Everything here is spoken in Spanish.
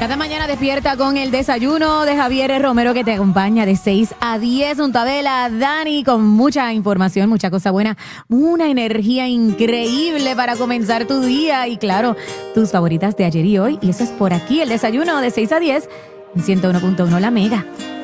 Cada mañana despierta con el desayuno de Javier Romero que te acompaña de 6 a 10 junto a Bella, Dani, con mucha información, mucha cosa buena, una energía increíble para comenzar tu día y claro, tus favoritas de ayer y hoy. Y eso es por aquí, el desayuno de 6 a 10 en 101.1 La Mega.